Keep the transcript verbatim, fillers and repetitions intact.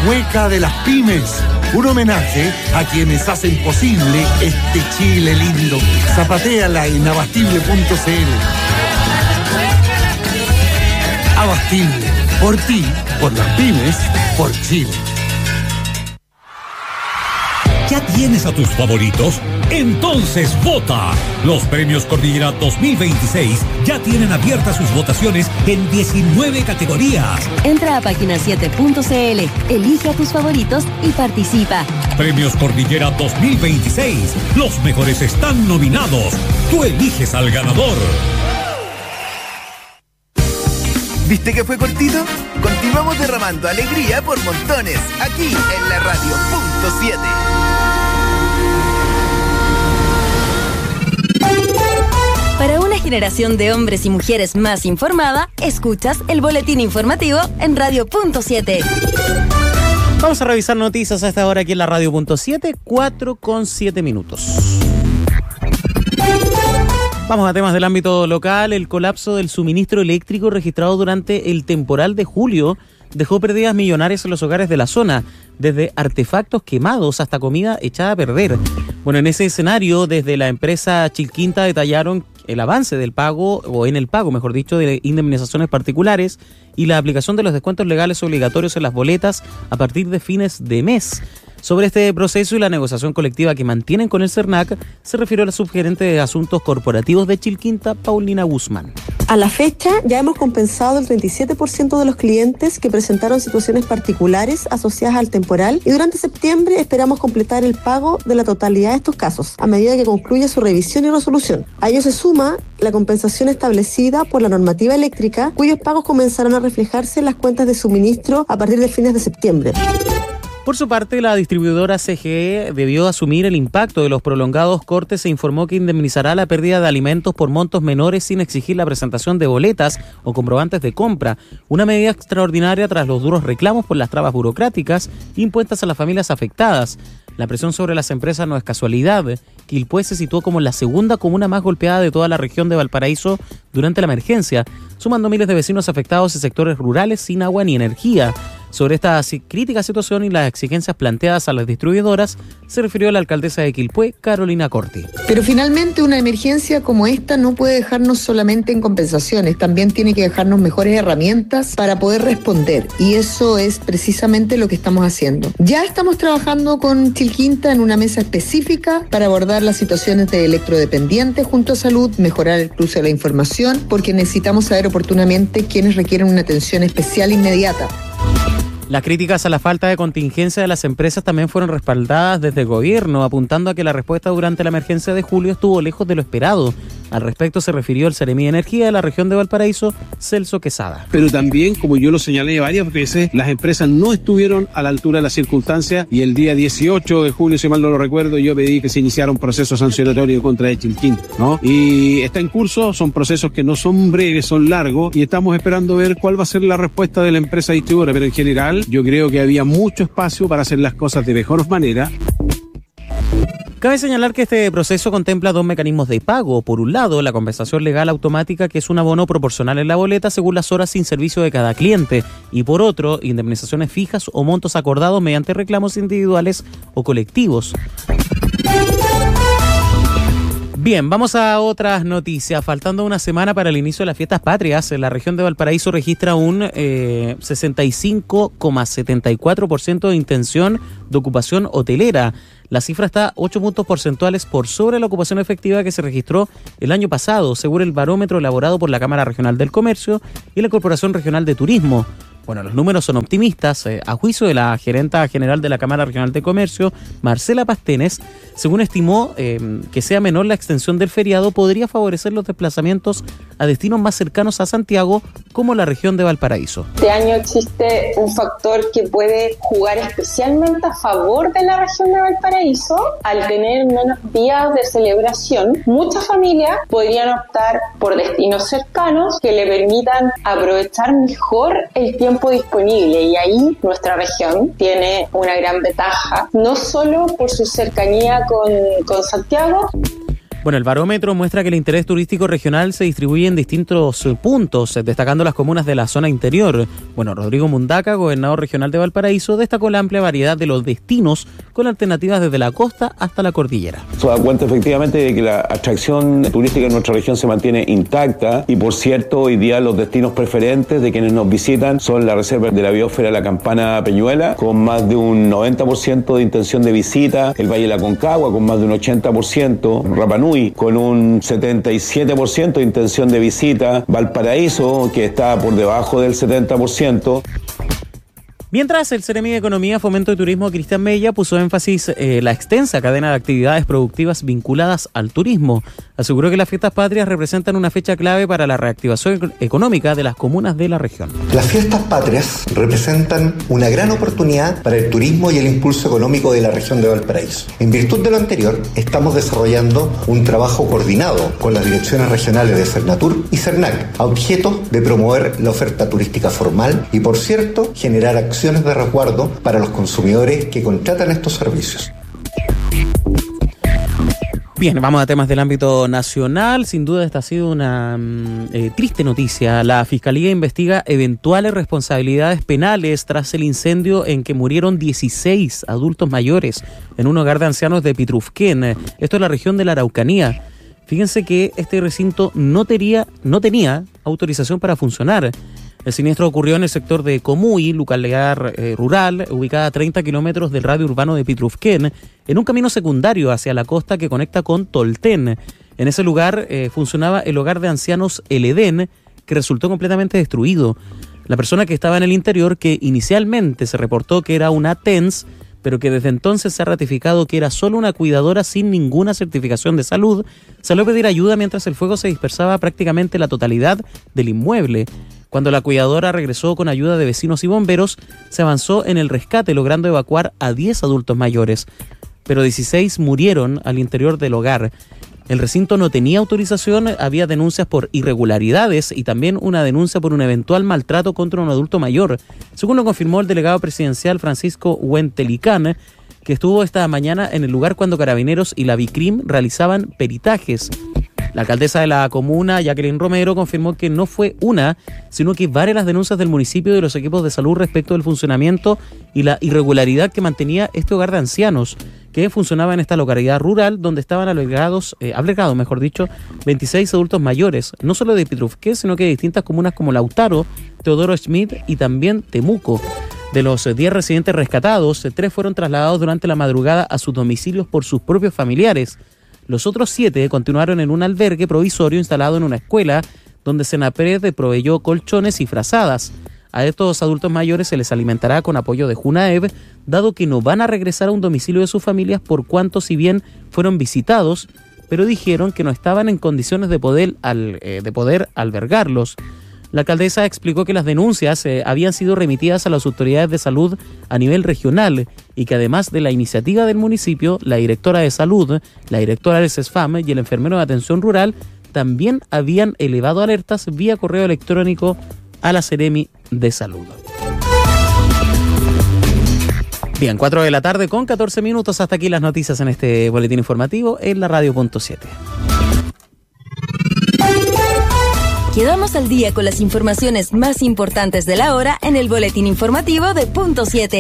Hueca de las Pymes. Un homenaje a quienes hacen posible este Chile lindo. Zapatéala en abastible punto c l. Abastible. Por ti, por las pymes, por Chile. ¿Ya tienes a tus favoritos? Entonces vota. Los premios Cordillera dos mil veintiséis ya tienen abiertas sus votaciones en diecinueve categorías. Entra a página siete punto c l, elige a tus favoritos y participa. Premios Cordillera dos mil veintiséis. Los mejores están nominados. Tú eliges al ganador. ¿Viste que fue cortito? Continuamos derramando alegría por montones, aquí en la radio punto siete. Para una generación de hombres y mujeres más informada, escuchas el boletín informativo en radio punto siete. Vamos a revisar noticias a esta hora aquí en la radio punto siete, cuatro con siete minutos. Vamos a temas del ámbito local. El colapso del suministro eléctrico registrado durante el temporal de julio dejó pérdidas millonarias en los hogares de la zona, desde artefactos quemados hasta comida echada a perder. Bueno, en ese escenario, desde la empresa Chilquinta detallaron el avance del pago, o en el pago, mejor dicho, de indemnizaciones particulares y la aplicación de los descuentos legales obligatorios en las boletas a partir de fines de mes. Sobre este proceso y la negociación colectiva que mantienen con el CERNAC, se refirió la subgerente de Asuntos Corporativos de Chilquinta, Paulina Guzmán. A la fecha ya hemos compensado el treinta y siete por ciento de los clientes que presentaron situaciones particulares asociadas al temporal y durante septiembre esperamos completar el pago de la totalidad de estos casos a medida que concluya su revisión y resolución. A ello se suma la compensación establecida por la normativa eléctrica, cuyos pagos comenzarán a reflejarse en las cuentas de suministro a partir de fines de septiembre. Por su parte, la distribuidora C G E debió asumir el impacto de los prolongados cortes e informó que indemnizará la pérdida de alimentos por montos menores sin exigir la presentación de boletas o comprobantes de compra, una medida extraordinaria tras los duros reclamos por las trabas burocráticas impuestas a las familias afectadas. La presión sobre las empresas no es casualidad. Quilpué se situó como la segunda comuna más golpeada de toda la región de Valparaíso durante la emergencia, sumando miles de vecinos afectados en sectores rurales sin agua ni energía. Sobre esta crítica situación y las exigencias planteadas a las distribuidoras, se refirió la alcaldesa de Quilpué, Carolina Corti. Pero finalmente una emergencia como esta no puede dejarnos solamente en compensaciones, también tiene que dejarnos mejores herramientas para poder responder, y eso es precisamente lo que estamos haciendo. Ya estamos trabajando con Chilquinta en una mesa específica para abordar las situaciones de electrodependientes junto a salud, mejorar el cruce de la información, porque necesitamos saber oportunamente quiénes requieren una atención especial inmediata. Las críticas a la falta de contingencia de las empresas también fueron respaldadas desde el gobierno, apuntando a que la respuesta durante la emergencia de julio estuvo lejos de lo esperado. Al respecto se refirió el Seremi de Energía de la región de Valparaíso, Celso Quesada. Pero también, como yo lo señalé varias veces, las empresas no estuvieron a la altura de las circunstancias y el día dieciocho de julio, si mal no lo recuerdo, yo pedí que se iniciara un proceso sancionatorio contra de Chilquinta, ¿no? Y está en curso, son procesos que no son breves, son largos y estamos esperando ver cuál va a ser la respuesta de la empresa distribuidora, pero en general yo creo que había mucho espacio para hacer las cosas de mejor manera. Cabe señalar que este proceso contempla dos mecanismos de pago. Por un lado, la compensación legal automática, que es un abono proporcional en la boleta según las horas sin servicio de cada cliente. Y por otro, indemnizaciones fijas o montos acordados mediante reclamos individuales o colectivos. Bien, vamos a otras noticias. Faltando una semana para el inicio de las fiestas patrias, la región de Valparaíso registra un eh, sesenta y cinco coma setenta y cuatro por ciento de intención de ocupación hotelera. La cifra está ocho puntos porcentuales por sobre la ocupación efectiva que se registró el año pasado, según el barómetro elaborado por la Cámara Regional del Comercio y la Corporación Regional de Turismo. Bueno, los números son optimistas. Eh, a juicio de la gerenta general de la Cámara Regional de Comercio, Marcela Pastenes, según estimó eh, que sea menor la extensión del feriado, podría favorecer los desplazamientos a destinos más cercanos a Santiago, como la región de Valparaíso. Este año existe un factor que puede jugar especialmente a favor de la región de Valparaíso. Al tener menos días de celebración, muchas familias podrían optar por destinos cercanos que le permitan aprovechar mejor el tiempo disponible, y ahí nuestra región tiene una gran ventaja, no solo por su cercanía con, con Santiago. Bueno, el barómetro muestra que el interés turístico regional se distribuye en distintos puntos, destacando las comunas de la zona interior. Bueno, Rodrigo Mundaca, gobernador regional de Valparaíso, destacó la amplia variedad de los destinos con alternativas desde la costa hasta la cordillera. Se da cuenta efectivamente de que la atracción turística en nuestra región se mantiene intacta y, por cierto, hoy día los destinos preferentes de quienes nos visitan son la reserva de la biosfera La Campana Peñuela, con más de un noventa por ciento de intención de visita, el Valle de la Concagua con más de un ochenta por ciento, Rapa Nui con un setenta y siete por ciento de intención de visita, Valparaíso, que está por debajo del setenta por ciento. Mientras el Seremi de Economía, Fomento y Turismo, Cristian Mella, puso énfasis en eh, la extensa cadena de actividades productivas vinculadas al turismo. Aseguró que las fiestas patrias representan una fecha clave para la reactivación económica de las comunas de la región. Las fiestas patrias representan una gran oportunidad para el turismo y el impulso económico de la región de Valparaíso. En virtud de lo anterior, estamos desarrollando un trabajo coordinado con las direcciones regionales de Cernatur y Cernac, a objeto de promover la oferta turística formal y, por cierto, generar acciones de resguardo para los consumidores que contratan estos servicios. Bien, vamos a temas del ámbito nacional. Sin duda esta ha sido una eh, triste noticia. La Fiscalía investiga eventuales responsabilidades penales tras el incendio en que murieron dieciséis adultos mayores en un hogar de ancianos de Pitrufquén. Esto es la región de la Araucanía. Fíjense que este recinto no tenía, no tenía autorización para funcionar. El siniestro ocurrió en el sector de Comuy, localidad eh, rural, ubicada a treinta kilómetros del radio urbano de Pitrufquén, en un camino secundario hacia la costa que conecta con Tolten. En ese lugar eh, funcionaba el hogar de ancianos El Edén, que resultó completamente destruido. La persona que estaba en el interior, que inicialmente se reportó que era una T E N S, pero que desde entonces se ha ratificado que era solo una cuidadora sin ninguna certificación de salud, salió a pedir ayuda mientras el fuego se dispersaba prácticamente la totalidad del inmueble. Cuando la cuidadora regresó con ayuda de vecinos y bomberos, se avanzó en el rescate, logrando evacuar a diez adultos mayores, pero dieciséis murieron al interior del hogar. El recinto no tenía autorización, había denuncias por irregularidades y también una denuncia por un eventual maltrato contra un adulto mayor, según lo confirmó el delegado presidencial Francisco Huentelicán, que estuvo esta mañana en el lugar cuando Carabineros y la Bicrim realizaban peritajes. La alcaldesa de la comuna, Jacqueline Romero, confirmó que no fue una, sino que varias las denuncias del municipio y de los equipos de salud respecto del funcionamiento y la irregularidad que mantenía este hogar de ancianos, que funcionaba en esta localidad rural donde estaban albergados, eh, albergados, mejor dicho, veintiséis adultos mayores, no solo de Pitrufquén, sino que de distintas comunas como Lautaro, Teodoro Schmidt y también Temuco. De los diez residentes rescatados, tres fueron trasladados durante la madrugada a sus domicilios por sus propios familiares. Los otros siete continuaron en un albergue provisorio instalado en una escuela donde Senapred proveyó colchones y frazadas. A estos adultos mayores se les alimentará con apoyo de Junaev, dado que no van a regresar a un domicilio de sus familias por cuanto, si bien fueron visitados, pero dijeron que no estaban en condiciones de poder, al, eh, de poder albergarlos. La alcaldesa explicó que las denuncias eh, habían sido remitidas a las autoridades de salud a nivel regional y que además de la iniciativa del municipio, la directora de salud, la directora del CESFAM y el enfermero de atención rural también habían elevado alertas vía correo electrónico a la Seremi de Salud. Bien, cuatro de la tarde con catorce minutos. Hasta aquí las noticias en este boletín informativo en la radio punto siete. Quedamos al día con las informaciones más importantes de la hora en el boletín informativo de Punto siete.